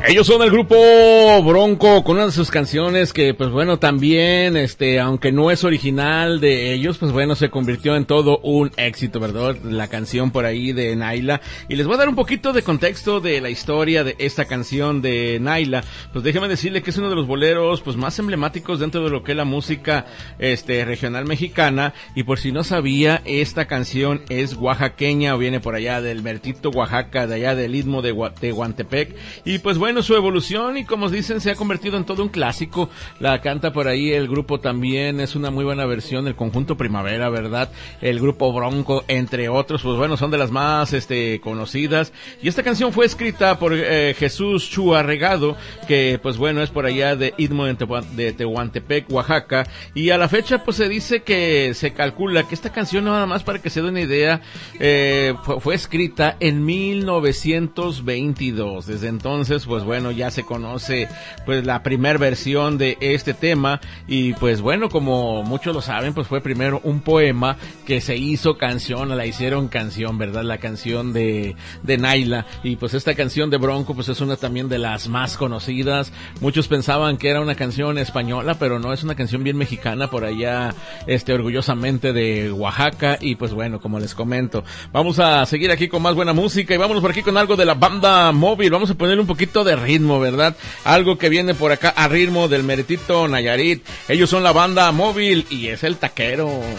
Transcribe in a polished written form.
Ellos son el grupo Bronco con una de sus canciones que, pues bueno, también, aunque no es original de ellos, pues bueno, se convirtió en todo un éxito, ¿verdad? La canción por ahí de Naila. Y les voy a dar un poquito de contexto de la historia de esta canción de Naila. Pues déjeme decirle que es uno de los boleros, pues más emblemáticos dentro de lo que es la música, regional mexicana. Y por si no sabía, esta canción es oaxaqueña o viene por allá del Mertito, Oaxaca, de allá del Istmo de Tehuantepec. Y pues bueno, su evolución y como dicen se ha convertido en todo un clásico. La canta por ahí el grupo también, es una muy buena versión, el conjunto Primavera, ¿verdad? El grupo Bronco, entre otros, pues bueno, son de las más conocidas. Y esta canción fue escrita por Jesús Chuarregado, que pues bueno, es por allá de Istmo de Tehuantepec, Oaxaca. Y a la fecha pues se dice que se calcula que esta canción, nada más para que se dé una idea, fue escrita en 1922. Desde entonces pues bueno, ya se conoce pues la primer versión de este tema. Y pues bueno, como muchos lo saben, pues fue primero un poema que se hizo canción, la hicieron canción, ¿verdad? La canción de Naila. Y pues esta canción de Bronco pues es una también de las más conocidas. Muchos pensaban que era una canción española, pero no, es una canción bien mexicana por allá, orgullosamente de Oaxaca. Y pues bueno, como les comento, vamos a seguir aquí con más buena música y vámonos por aquí con algo de la Banda Móvil. Vamos a poner un poquito de ritmo, ¿verdad? Algo que viene por acá a ritmo del Meretito Nayarit. Ellos son la Banda Móvil y es el taquero.